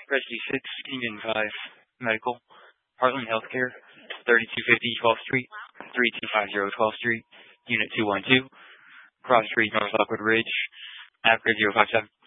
Rescue 6, Union 5, Medical, Heartland Healthcare, 3250 12th Street, 3250 12th Street, Unit 212, Cross Street, North Lockwood Ridge, Africa 057.